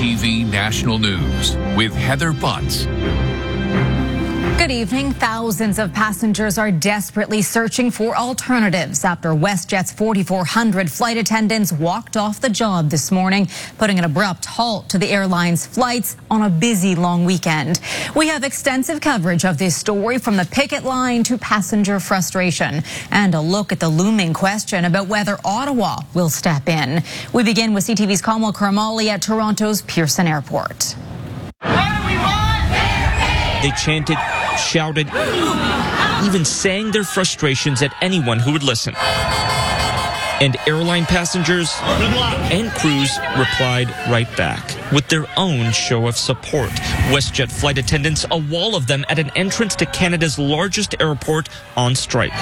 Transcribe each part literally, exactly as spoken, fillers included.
T V National News with Heather Butts. Good evening. Thousands of passengers are desperately searching for alternatives after WestJet's forty-four hundred flight attendants walked off the job this morning, putting an abrupt halt to the airline's flights on a busy long weekend. We have extensive coverage of this story, from the picket line to passenger frustration, and a look at the looming question about whether Ottawa will step in. We begin with C T V's Kamal Karamali at Toronto's Pearson Airport. They chanted, shouted, even sang their frustrations at anyone who would listen. And airline passengers and crews replied right back with their own show of support. WestJet flight attendants, a wall of them at an entrance to Canada's largest airport, on strike.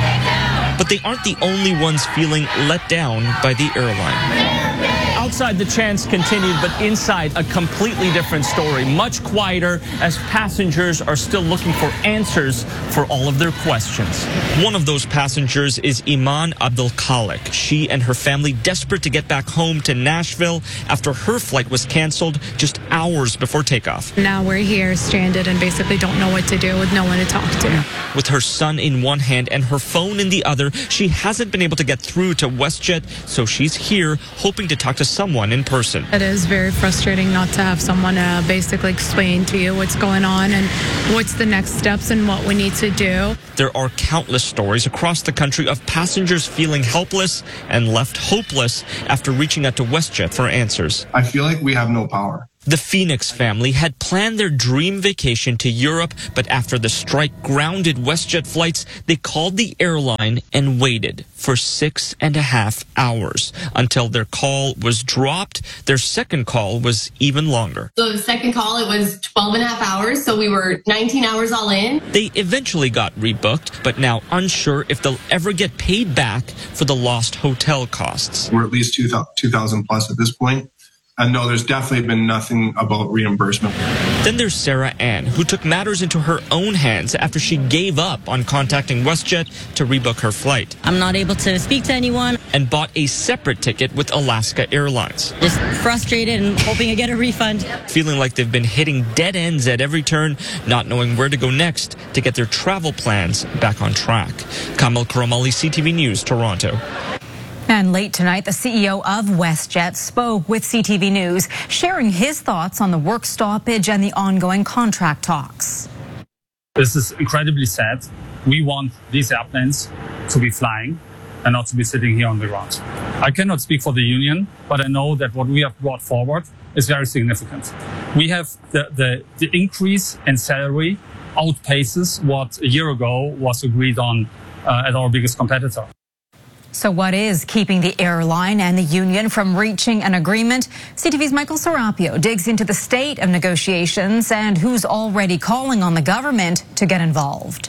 But they aren't the only ones feeling let down by the airline. Outside, the chants continued, but inside, a completely different story. Much quieter, as passengers are still looking for answers for all of their questions. One of those passengers is Iman Abdulkhalik. She and her family desperate to get back home to Nashville after her flight was canceled just hours before takeoff. Now we're here stranded and basically don't know what to do with no one to talk to. With her son in one hand and her phone in the other, she hasn't been able to get through to WestJet, so she's here hoping to talk to someone in person. It is very frustrating not to have someone uh, basically explain to you what's going on and what's the next steps and what we need to do. There are countless stories across the country of passengers feeling helpless and left hopeless after reaching out to WestJet for answers. I feel like we have no power. The Phoenix family had planned their dream vacation to Europe, but after the strike grounded WestJet flights, they called the airline and waited for six and a half hours until their call was dropped. Their second call was even longer. So the second call, it was twelve and a half hours, so we were nineteen hours all in. They eventually got rebooked, but now unsure if they'll ever get paid back for the lost hotel costs. We're at least two thousand plus at this point. And no, there's definitely been nothing about reimbursement. Then there's Sarah Ann, who took matters into her own hands after she gave up on contacting WestJet to rebook her flight. I'm not able to speak to anyone. And bought a separate ticket with Alaska Airlines. Just frustrated and hoping to get a refund. Feeling like they've been hitting dead ends at every turn, not knowing where to go next to get their travel plans back on track. Kamal Karamali, C T V News, Toronto. And late tonight, the C E O of WestJet spoke with C T V News, sharing his thoughts on the work stoppage and the ongoing contract talks. This is incredibly sad. We want these airplanes to be flying and not to be sitting here on the ground. I cannot speak for the union, but I know that what we have brought forward is very significant. We have the, the, the increase in salary outpaces what a year ago was agreed on uh, at our biggest competitor. So what is keeping the airline and the union from reaching an agreement? C T V's Michael Serapio digs into the state of negotiations and who's already calling on the government to get involved.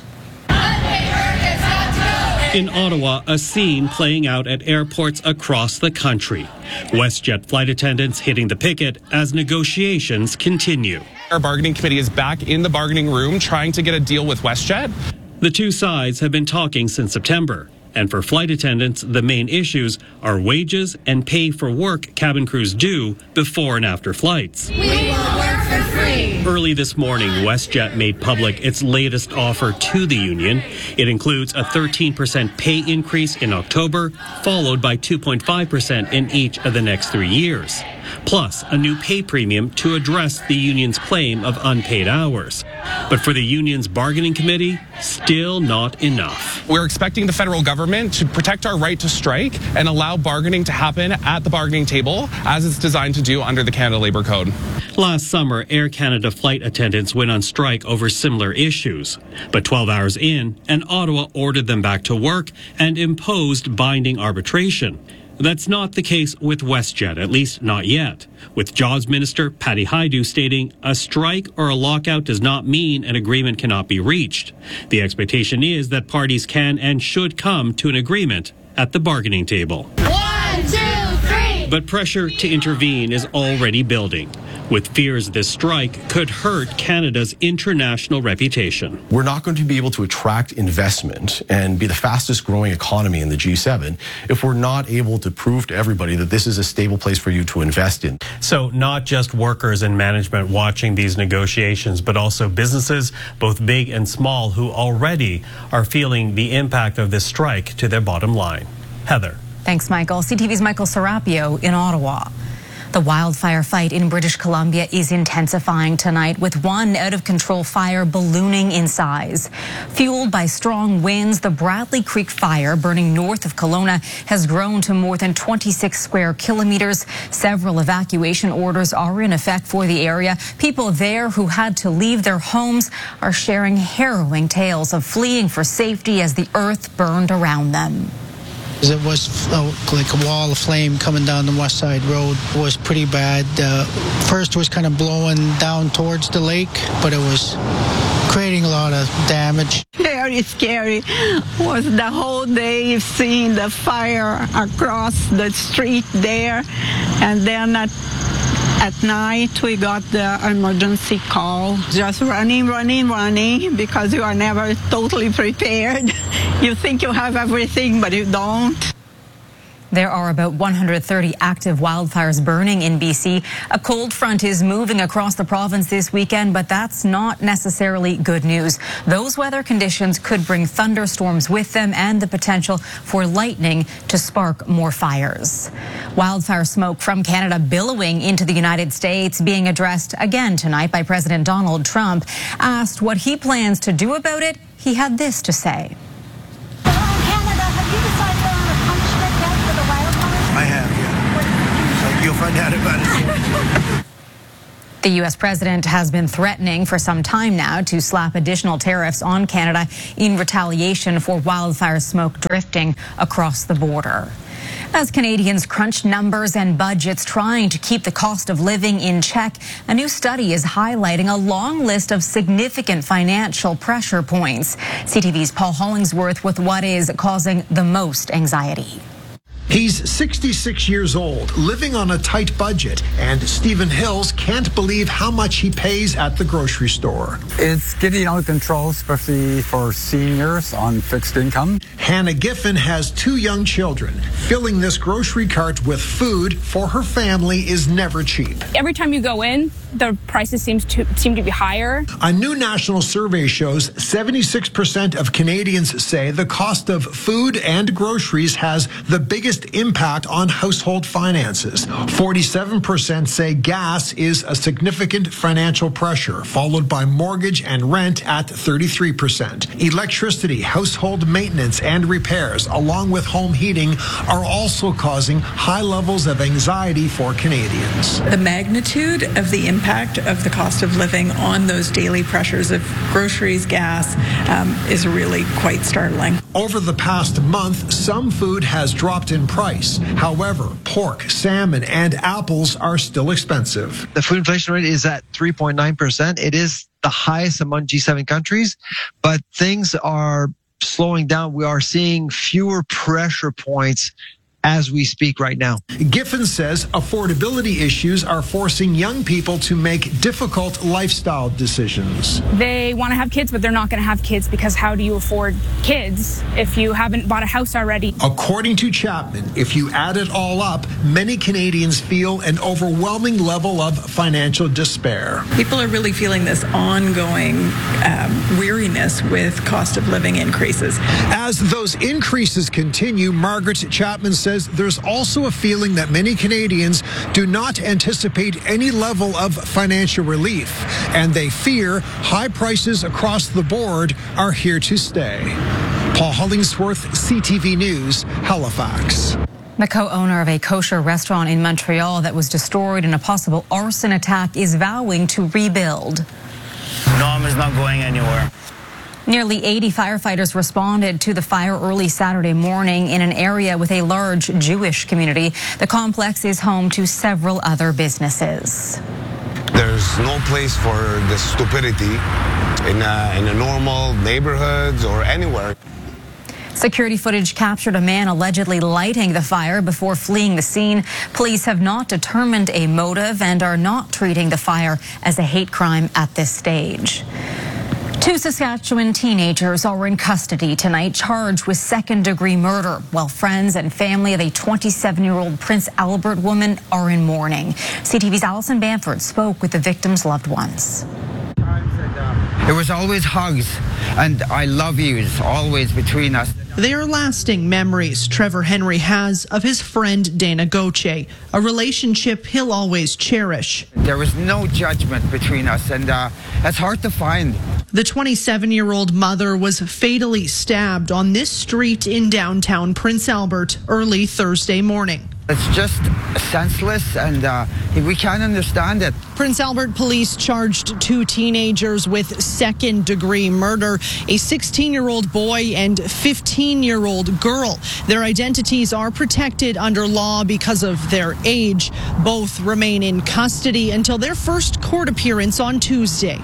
In Ottawa, a scene playing out at airports across the country. WestJet flight attendants hitting the picket as negotiations continue. Our bargaining committee is back in the bargaining room trying to get a deal with WestJet. The two sides have been talking since September. And for flight attendants, the main issues are wages and pay for work cabin crews do before and after flights. We will work for free. Early this morning, WestJet made public its latest offer to the union. It includes a thirteen percent pay increase in October, followed by two point five percent in each of the next three years. Plus, a new pay premium to address the union's claim of unpaid hours. But for the union's bargaining committee, still not enough. We're expecting the federal government to protect our right to strike and allow bargaining to happen at the bargaining table as it's designed to do under the Canada Labour Code. Last summer, Air Canada flight attendants went on strike over similar issues. But twelve hours in, and Ottawa ordered them back to work and imposed binding arbitration. That's not the case with WestJet, at least not yet, with Jobs Minister Patty Hajdu stating a strike or a lockout does not mean an agreement cannot be reached. The expectation is that parties can and should come to an agreement at the bargaining table. One, two, three. But pressure to intervene is already building, with fears this strike could hurt Canada's international reputation. We're not going to be able to attract investment and be the fastest growing economy in the G seven if we're not able to prove to everybody that this is a stable place for you to invest in. So not just workers and management watching these negotiations, but also businesses, both big and small, who already are feeling the impact of this strike to their bottom line. Heather. Thanks, Michael. C T V's Michael Serapio in Ottawa. The wildfire fight in British Columbia is intensifying tonight, with one out-of-control fire ballooning in size. Fueled by strong winds, the Bradley Creek fire burning north of Kelowna has grown to more than twenty-six square kilometers. Several evacuation orders are in effect for the area. People there who had to leave their homes are sharing harrowing tales of fleeing for safety as the earth burned around them. It was uh, like a wall of flame coming down the West Side Road. It was pretty bad. Uh, first it was kind of blowing down towards the lake, but it was creating a lot of damage. Very scary was the whole day seeing the fire across the street there, and then at At night, we got the emergency call. Just running, running, running, because you are never totally prepared. You think you have everything, but you don't. There are about one hundred thirty active wildfires burning in B C. A cold front is moving across the province this weekend, but that's not necessarily good news. Those weather conditions could bring thunderstorms with them and the potential for lightning to spark more fires. Wildfire smoke from Canada billowing into the United States, being addressed again tonight by President Donald Trump. Asked what he plans to do about it, he had this to say. I have, yeah. So you'll find out about it. The U S president has been threatening for some time now to slap additional tariffs on Canada in retaliation for wildfire smoke drifting across the border. As Canadians crunch numbers and budgets trying to keep the cost of living in check, a new study is highlighting a long list of significant financial pressure points. C T V's Paul Hollingsworth with what is causing the most anxiety. He's sixty-six years old, living on a tight budget, and Stephen Hills can't believe how much he pays at the grocery store. It's getting out of control, especially for seniors on fixed income. Hannah Giffen has two young children. Filling this grocery cart with food for her family is never cheap. Every time you go in, the prices seems to seem to be higher. A new national survey shows seventy-six percent of Canadians say the cost of food and groceries has the biggest impact on household finances. forty-seven percent say gas is a significant financial pressure, followed by mortgage and rent at thirty-three percent. Electricity, household maintenance, and repairs, along with home heating, are also causing high levels of anxiety for Canadians. The magnitude of the impact of the cost of living on those daily pressures of groceries, gas, um, is really quite startling. Over the past month, some food has dropped in price. However, pork, salmon, and apples are still expensive. The food inflation rate is at three point nine percent. It is the highest among G seven countries, but things are slowing down. We are seeing fewer pressure points as we speak right now. Giffen says affordability issues are forcing young people to make difficult lifestyle decisions. They want to have kids, but they're not going to have kids because how do you afford kids if you haven't bought a house already? According to Chapman, if you add it all up, many Canadians feel an overwhelming level of financial despair. People are really feeling this ongoing um, weariness with cost of living increases. As those increases continue, Margaret Chapman says there's also a feeling that many Canadians do not anticipate any level of financial relief, and they fear high prices across the board are here to stay. Paul Hollingsworth, C T V News, Halifax. The co-owner of a kosher restaurant in Montreal that was destroyed in a possible arson attack is vowing to rebuild. Nom is not going anywhere. Nearly eighty firefighters responded to the fire early Saturday morning in an area with a large Jewish community. The complex is home to several other businesses. There's no place for the stupidity in a, in a normal neighborhoods or anywhere. Security footage captured a man allegedly lighting the fire before fleeing the scene. Police have not determined a motive and are not treating the fire as a hate crime at this stage. Two Saskatchewan teenagers are in custody tonight, charged with second-degree murder, while friends and family of a twenty-seven-year-old Prince Albert woman are in mourning. C T V's Alison Bamford spoke with the victims' loved ones. There was always hugs and I love yous always between us. They are lasting memories Trevor Henry has of his friend Dana Gauthier, a relationship he'll always cherish. There was no judgment between us, and uh, that's hard to find. The twenty-seven-year-old mother was fatally stabbed on this street in downtown Prince Albert early Thursday morning. It's just senseless, and uh, we can't understand it. Prince Albert police charged two teenagers with second-degree murder, a sixteen-year-old boy and fifteen-year-old girl. Their identities are protected under law because of their age. Both remain in custody until their first court appearance on Tuesday.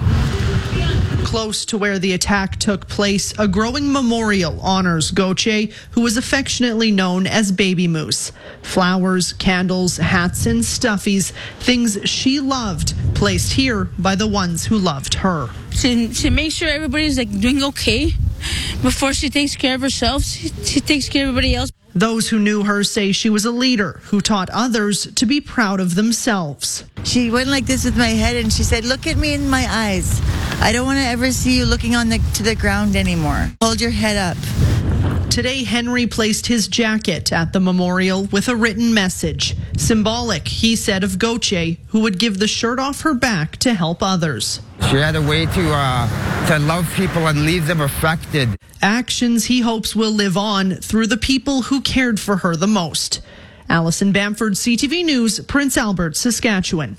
Close to where the attack took place, a growing memorial honors Gauthier, who was affectionately known as Baby Moose. Flowers, candles, hats, and stuffies, things she loved, placed here by the ones who loved her. She, she makes sure everybody's like doing okay. Before she takes care of herself, she, she takes care of everybody else. Those who knew her say she was a leader who taught others to be proud of themselves. She went like this with my head and she said, "Look at me in my eyes. I don't want to ever see you looking on the to the ground anymore. Hold your head up." Today, Henry placed his jacket at the memorial with a written message. Symbolic, he said, of Gauthier, who would give the shirt off her back to help others. She had a way to uh, to love people and leave them affected. Actions he hopes will live on through the people who cared for her the most. Alison Bamford, C T V News, Prince Albert, Saskatchewan.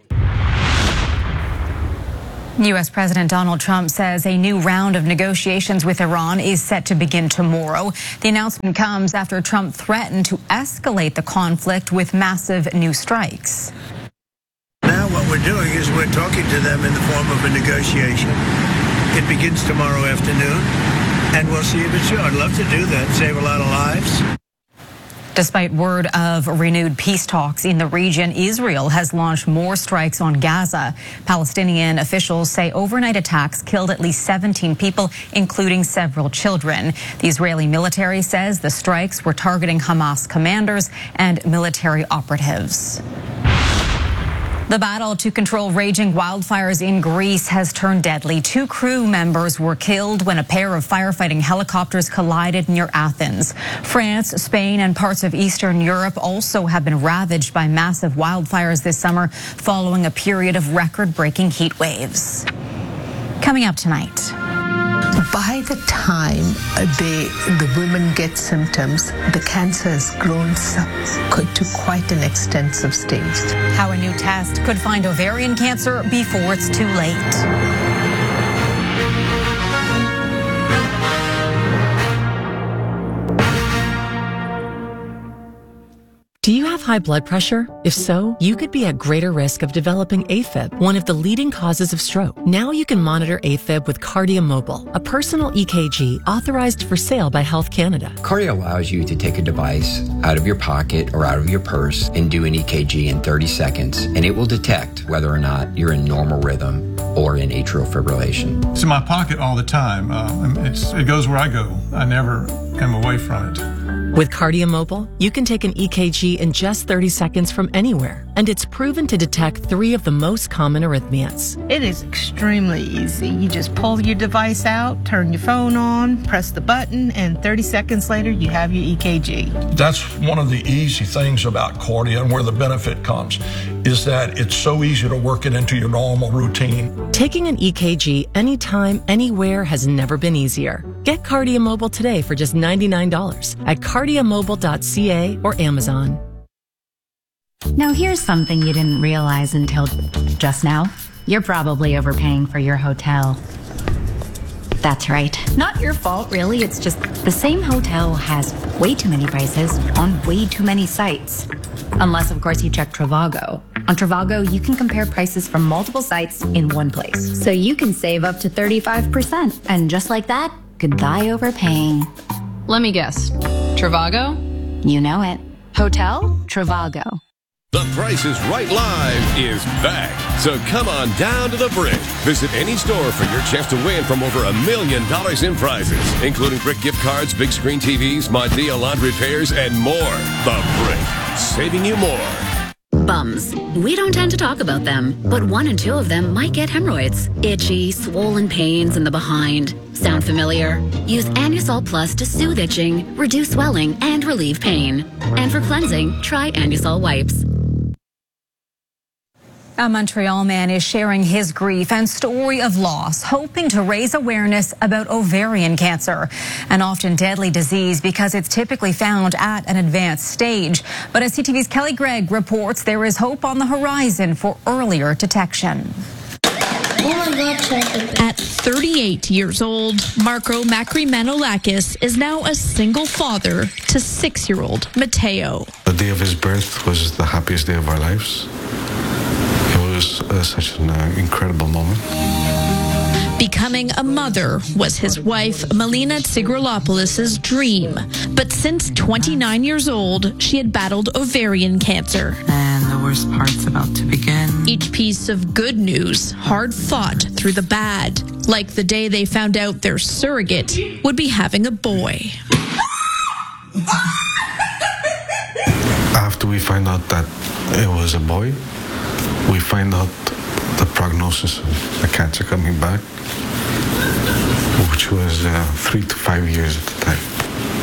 U S President Donald Trump says a new round of negotiations with Iran is set to begin tomorrow. The announcement comes after Trump threatened to escalate the conflict with massive new strikes. Now what we're doing is we're talking to them in the form of a negotiation. It begins tomorrow afternoon, and we'll see if it's true. I'd love to do that, save a lot of lives. Despite word of renewed peace talks in the region, Israel has launched more strikes on Gaza. Palestinian officials say overnight attacks killed at least seventeen people, including several children. The Israeli military says the strikes were targeting Hamas commanders and military operatives. The battle to control raging wildfires in Greece has turned deadly. Two crew members were killed when a pair of firefighting helicopters collided near Athens. France, Spain, and parts of Eastern Europe also have been ravaged by massive wildfires this summer following a period of record-breaking heat waves. Coming up tonight. By the time they, the women get symptoms, the cancer has grown to quite an extensive stage. How a new test could find ovarian cancer before it's too late. Do you have high blood pressure? If so, you could be at greater risk of developing AFib, one of the leading causes of stroke. Now you can monitor AFib with Kardia Mobile, a personal E K G authorized for sale by Health Canada. Kardia allows you to take a device out of your pocket or out of your purse and do an E K G in thirty seconds, and it will detect whether or not you're in normal rhythm or in atrial fibrillation. It's in my pocket all the time. Um, it's, it goes where I go. I never am away from it. With Kardia Mobile, you can take an E K G in just thirty seconds from anywhere, and it's proven to detect three of the most common arrhythmias. It is extremely easy. You just pull your device out, turn your phone on, press the button, and thirty seconds later, you have your E K G. That's one of the easy things about Kardia and where the benefit comes, is that it's so easy to work it into your normal routine. Taking an E K G anytime, anywhere has never been easier. Get Kardia Mobile today for just ninety-nine dollars at kardia mobile dot c a or Amazon. Now here's something you didn't realize until just now. You're probably overpaying for your hotel. That's right. Not your fault, really. It's just the same hotel has way too many prices on way too many sites. Unless, of course, you check Trivago. On Trivago, you can compare prices from multiple sites in one place. So you can save up to thirty-five percent. And just like that, goodbye overpaying. Let me guess. Trivago? You know it. Hotel Trivago. The Price is Right Live is back. So come on down to the Brick. Visit any store for your chance to win from over a million dollars in prizes, including Brick gift cards, big screen T Vs, Modea laundry pairs, and more. The Brick, saving you more. Bums. We don't tend to talk about them, but one in two of them might get hemorrhoids. Itchy, swollen pains in the behind. Sound familiar? Use Anusol Plus to soothe itching, reduce swelling, and relieve pain. And for cleansing, try Anusol Wipes. A Montreal man is sharing his grief and story of loss, hoping to raise awareness about ovarian cancer, an often deadly disease because it's typically found at an advanced stage. But as C T V's Kelly Gregg reports, there is hope on the horizon for earlier detection. At thirty-eight years old, Marco Makrimanolakis is now a single father to six-year-old Mateo. The day of his birth was the happiest day of our lives. It was uh, such an uh, incredible moment. Becoming a mother was his wife, Melina Tsigrolopoulos' dream. But since twenty-nine years old, she had battled ovarian cancer. And the worst part's about to begin. Each piece of good news hard fought through the bad, like the day they found out their surrogate would be having a boy. After we find out that it was a boy, we find out the prognosis of the cancer coming back, which was uh, three to five years at the time.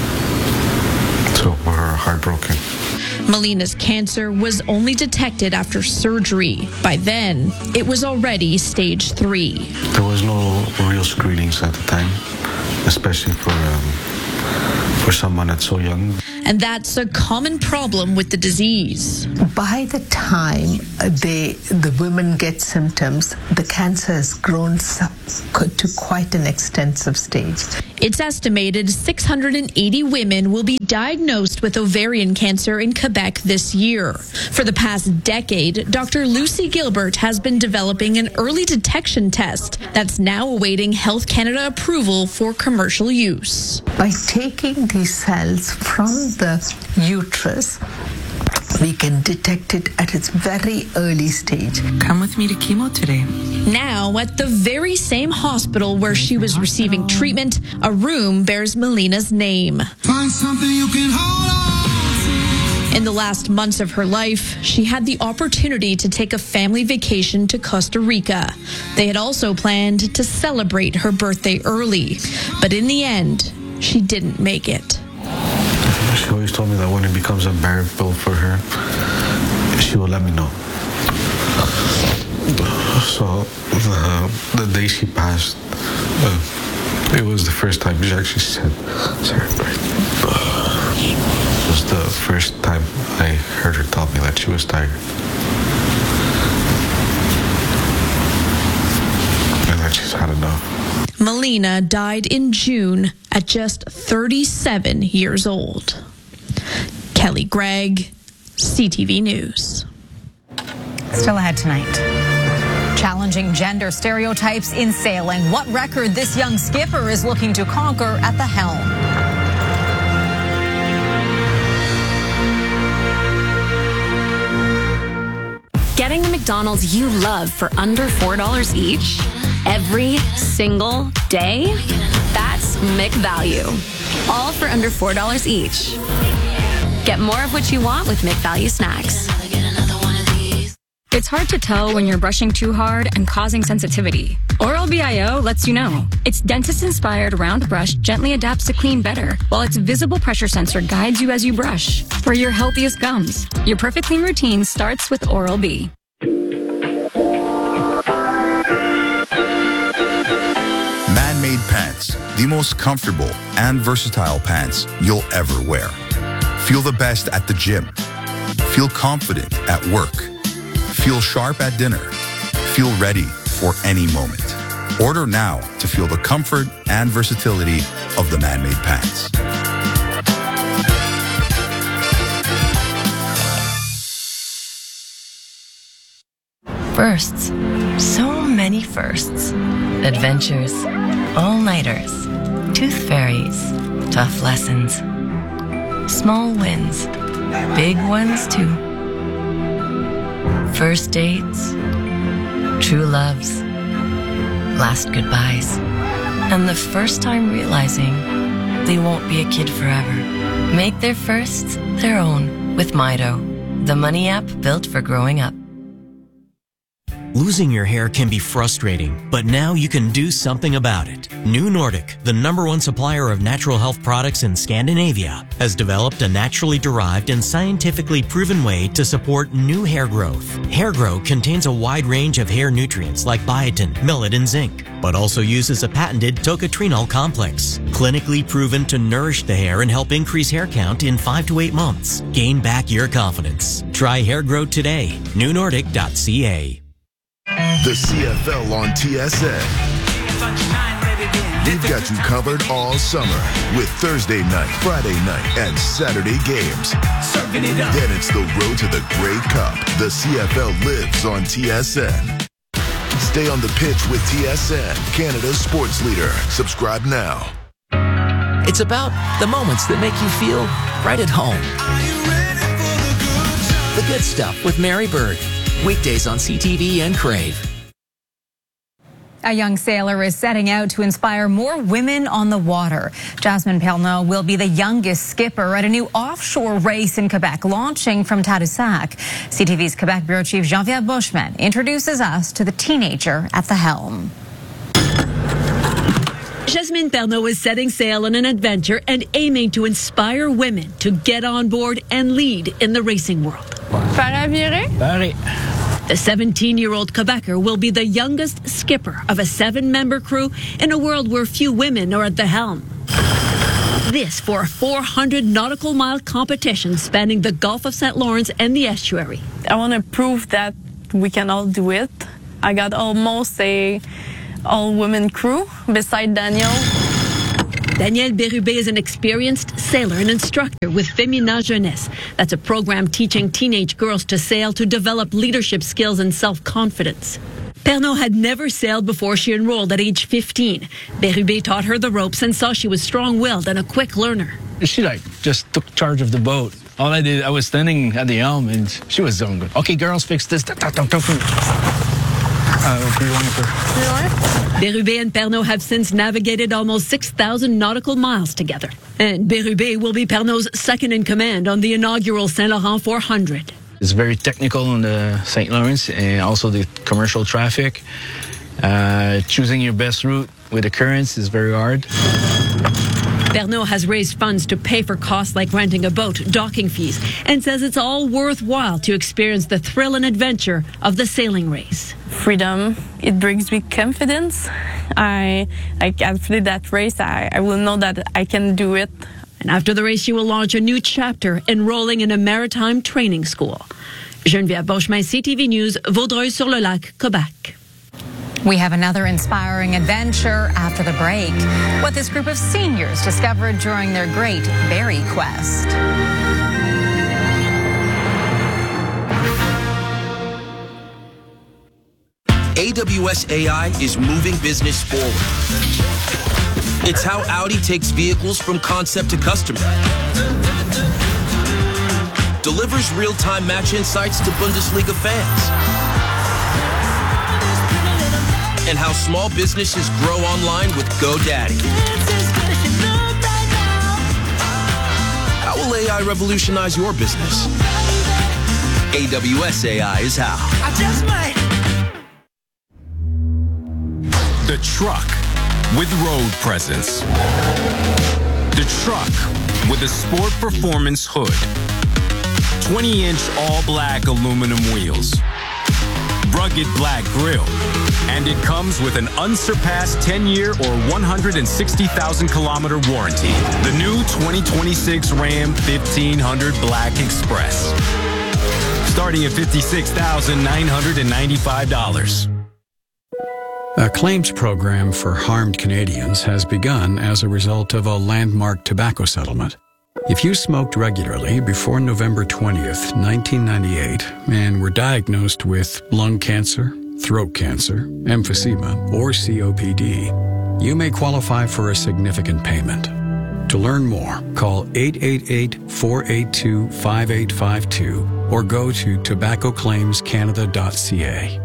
So we're heartbroken. Melina's cancer was only detected after surgery. By then, it was already stage three. There was no real screenings at the time, especially for um, for someone that's so young. And that's a common problem with the disease. By the time they, the women get symptoms, the cancer has grown to quite an extensive stage. It's estimated six hundred eighty women will be diagnosed with ovarian cancer in Quebec this year. For the past decade, Doctor Lucy Gilbert has been developing an early detection test that's now awaiting Health Canada approval for commercial use. By taking these cells from the uterus, we can detect it at its very early stage. Come with me to chemo today. Now, at the very same hospital where she was receiving treatment, a room bears Melina's name. Find something you can hold on to. In the last months of her life, she had the opportunity to take a family vacation to Costa Rica. They had also planned to celebrate her birthday early, but in the end, she didn't make it. She always told me that when it becomes unbearable for her, she will let me know. So the, the day she passed, uh, it was the first time she actually said, sorry, it was the first time I heard her tell me that she was tired. And that she's had enough. Melina died in June at just thirty-seven years old. Kelly Gregg, C T V News. Still ahead tonight. Challenging gender stereotypes in sailing. What record this young skipper is looking to conquer at the helm. Getting the McDonald's you love for under four dollars each every single day? That's McValue. All for under four dollars each. Get more of what you want with McValue snacks. It's hard to tell when you're brushing too hard and causing sensitivity. Oral-B I O lets you know. Its dentist-inspired round brush gently adapts to clean better, while its visible pressure sensor guides you as you brush for your healthiest gums. Your perfect clean routine starts with Oral-B. Man-made pants, the most comfortable and versatile pants you'll ever wear. Feel the best at the gym. Feel confident at work. Feel sharp at dinner. Feel ready for any moment. Order now to feel the comfort and versatility of the man-made pants. Firsts. So many firsts. Adventures. All-nighters. Tooth fairies. tough lessons. Small wins, big ones too. First dates, true loves, last goodbyes, and the first time realizing they won't be a kid forever. Make their firsts their own with Mido, the money app built for growing up. Losing your hair can be frustrating, but now you can do something about it. New Nordic, the number one supplier of natural health products in Scandinavia, has developed a naturally derived and scientifically proven way to support new hair growth. Hair Grow contains a wide range of hair nutrients like biotin, millet, and zinc, but also uses a patented tocotrienol complex, clinically proven to nourish the hair and help increase hair count in five to eight months. Gain back your confidence. Try Hair Grow today. new nordic dot c a. The C F L on T S N. We've got you covered all summer with Thursday night, Friday night, and Saturday games. Then it's the road to the Grey Cup. The C F L lives on T S N. Stay on the pitch with T S N, Canada's sports leader. Subscribe now. It's about the moments that make you feel right at home. The Good Stuff with Mary Berg. Weekdays on C T V and Crave. A young sailor is setting out to inspire more women on the water. Jasmine Perneau will be the youngest skipper at a new offshore race in Quebec, launching from Tadoussac. C T V's Quebec Bureau Chief Jean-Pierre Bushman introduces us to the teenager at the helm. Jasmine Perneau is setting sail on an adventure and aiming to inspire women to get on board and lead in the racing world. The seventeen-year-old Quebecer will be the youngest skipper of a seven-member crew in a world where few women are at the helm. This for a four hundred nautical mile competition spanning the Gulf of Saint Lawrence and the estuary. I want to prove that we can all do it. I got almost a all-women crew beside Daniel. Danielle Bérubé is an experienced sailor and instructor with Femina Jeunesse. That's a program teaching teenage girls to sail to develop leadership skills and self-confidence. Perneau had never sailed before she enrolled at age fifteen. Bérubé taught her the ropes and saw she was strong-willed and a quick learner. She like just took charge of the boat. All I did, I was standing at the helm and she was doing good. Okay, girls, fix this. Bérubé and Perneau have since navigated almost six thousand nautical miles together. And Bérubé will be Perneau's second in command on the inaugural Saint Laurent four hundred. It's very technical on the Saint Lawrence and also the commercial traffic. Uh, choosing your best route with the currents is very hard. Perneau has raised funds to pay for costs like renting a boat, docking fees, and says it's all worthwhile to experience the thrill and adventure of the sailing race. Freedom, it brings me confidence. I, like after that race, I, I will know that I can do it. And after the race, she will launch a new chapter, enrolling in a maritime training school. Geneviève Beauchemin, C T V News, Vaudreuil-sur-le-Lac, Quebec. We have another inspiring adventure after the break. What this group of seniors discovered during their great berry quest. A W S A I is moving business forward. It's how Audi takes vehicles from concept to customer. Delivers real-time match insights to Bundesliga fans. And how small businesses grow online with GoDaddy. How will A I revolutionize your business? A W S A I is how. I just might. The truck with road presence. The truck with a sport performance hood. twenty inch all black aluminum wheels. Rugged black grille. And it comes with an unsurpassed ten year or one hundred sixty thousand kilometer warranty. The new twenty twenty-six Ram fifteen hundred Black Express. Starting at fifty-six thousand nine hundred ninety-five dollars. A claims program for harmed Canadians has begun as a result of a landmark tobacco settlement. If you smoked regularly before November twentieth, nineteen ninety-eight, and were diagnosed with lung cancer, throat cancer, emphysema, or C O P D, you may qualify for a significant payment. To learn more, call eight eight eight, four eight two, five eight five two or go to tobacco claims canada dot c a.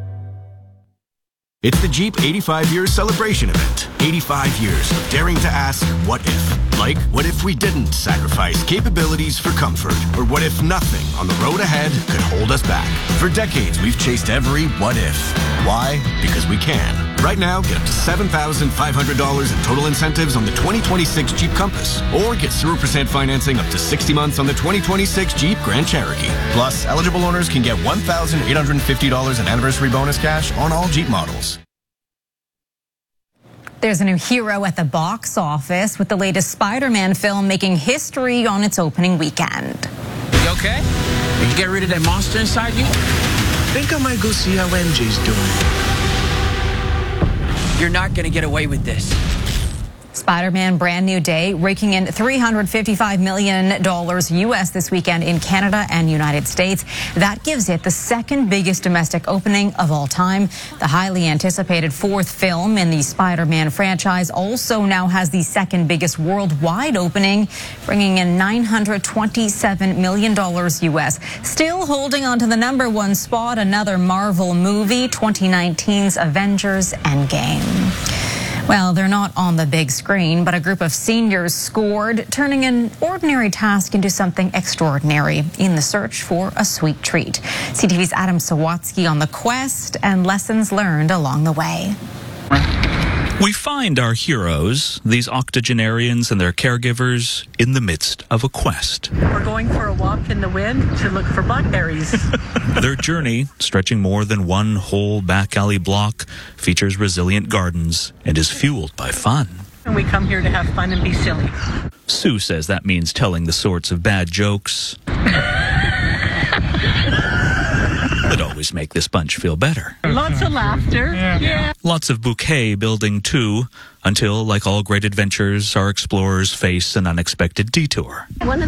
It's the Jeep eighty-five years celebration event. eighty-five years of daring to ask, what if? Like, what if we didn't sacrifice capabilities for comfort? Or what if nothing on the road ahead could hold us back? For decades, we've chased every what if. Why? Because we can. Right now, get up to seven thousand five hundred dollars in total incentives on the twenty twenty-six Jeep Compass. Or get zero percent financing up to sixty months on the twenty twenty-six Jeep Grand Cherokee. Plus, eligible owners can get one thousand eight hundred fifty dollars in anniversary bonus cash on all Jeep models. There's a new hero at the box office with the latest Spider-Man film making history on its opening weekend. You okay? Did you get rid of that monster inside you? I think I might go see how M J's doing. You're not going to get away with this. Spider-Man Brand New Day raking in three hundred fifty-five million dollars U S this weekend in Canada and United States. That gives it the second biggest domestic opening of all time. The highly anticipated fourth film in the Spider-Man franchise also now has the second biggest worldwide opening, bringing in nine hundred twenty-seven million dollars U S. Still holding on to the number one spot, another Marvel movie, twenty nineteen's Avengers Endgame. Well, they're not on the big screen, but a group of seniors scored, turning an ordinary task into something extraordinary in the search for a sweet treat. C T V's Adam Sawatsky on the quest and lessons learned along the way. We find our heroes, these octogenarians and their caregivers, in the midst of a quest. We're going for a walk in the wind to look for blackberries. Their journey, stretching more than one whole back alley block, features resilient gardens and is fueled by fun. And we come here to have fun and be silly. Sue says that means telling the sorts of bad jokes that always make this bunch feel better. Lots of laughter. Yeah. yeah. Lots of bouquet building, too, until, like all great adventures, our explorers face an unexpected detour. One of